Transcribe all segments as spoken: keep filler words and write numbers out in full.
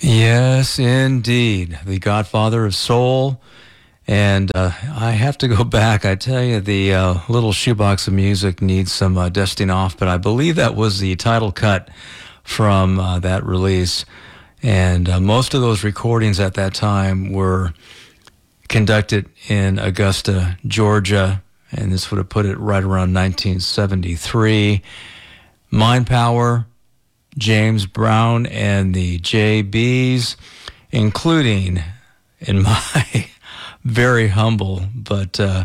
Yes, indeed. The Godfather of Soul. And uh, I have to go back. I tell you, the uh, little shoebox of music needs some uh, dusting off, but I believe that was the title cut from uh, that release. And uh, most of those recordings at that time were conducted in Augusta, Georgia, and this would have put it right around nineteen seventy-three. Mind Power, James Brown and the J Bs, including, in my very humble, but uh,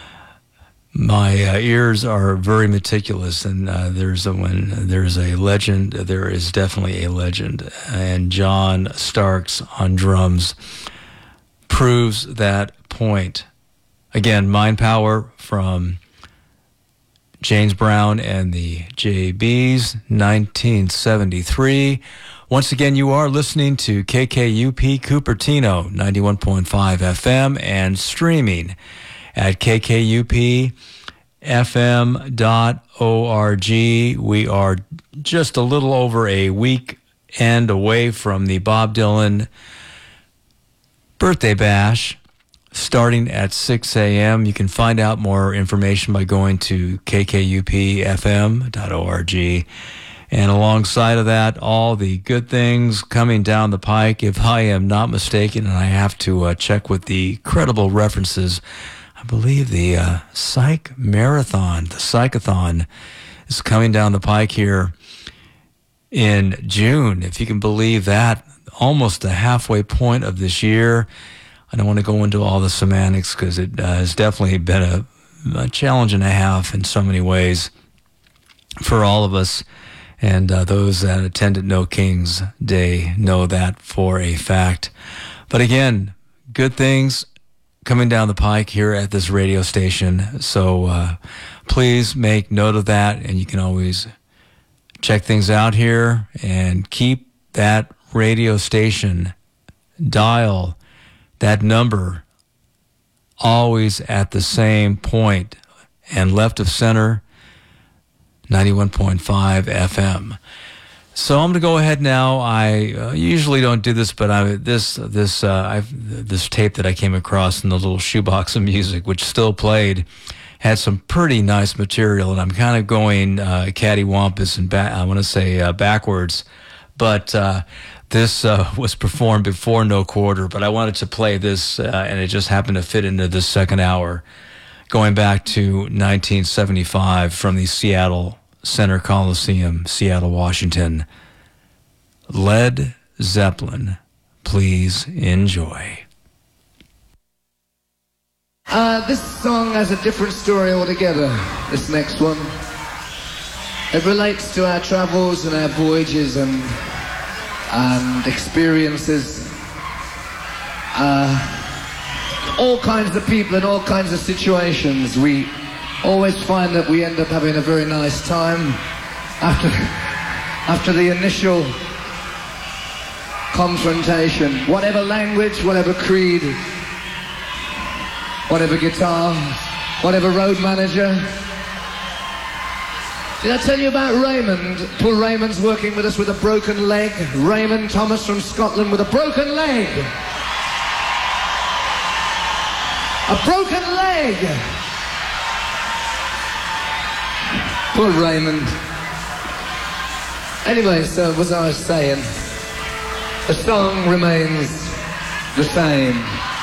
my uh, ears are very meticulous, and uh, there's a, when there's a legend, there is definitely a legend, and John Starks on drums proves that point. Again, Mind Power from James Brown and the J Bs, nineteen seventy-three. Once again, you are listening to K K U P Cupertino, ninety-one point five F M, and streaming at K K U P F M dot org. We are just a little over a weekend away from the Bob Dylan birthday bash, starting at six a.m. You can find out more information by going to K K U P F M dot org. And alongside of that, all the good things coming down the pike, if I am not mistaken, and I have to uh, check with the credible references, I believe the uh, Psych Marathon, the Psychathon, is coming down the pike here in June, if you can believe that, almost the halfway point of this year. I don't want to go into all the semantics because it uh, has definitely been a, a challenge and a half in so many ways for all of us. And uh, those that attended No Kings Day know that for a fact. But again, good things coming down the pike here at this radio station. So uh, please make note of that, and you can always check things out here and keep that radio station dial, that number, always at the same point and left of center, ninety-one point five F M. So I'm going to go ahead now. I uh, usually don't do this, but I this this uh, I've, this tape that I came across in the little shoebox of music, which still played, had some pretty nice material, and I'm kind of going uh, cattywampus and ba- I want to say uh, backwards, but uh, this uh, was performed before No Quarter. But I wanted to play this, uh, and it just happened to fit into the second hour, going back to nineteen seventy-five from the Seattle Center Coliseum, Seattle, Washington. Led Zeppelin. Please enjoy. Uh, this song has a different story altogether, this next one. It relates to our travels and our voyages and, and experiences. Uh, all kinds of people in all kinds of situations. We always find that we end up having a very nice time after, after the initial confrontation. Whatever language, whatever creed, whatever guitar, whatever road manager. Did I tell you about Raymond? Paul Raymond's working with us with a broken leg. Raymond Thomas from Scotland with a broken leg. A broken leg! Poor Raymond. Anyway, so as I was saying, the song remains the same.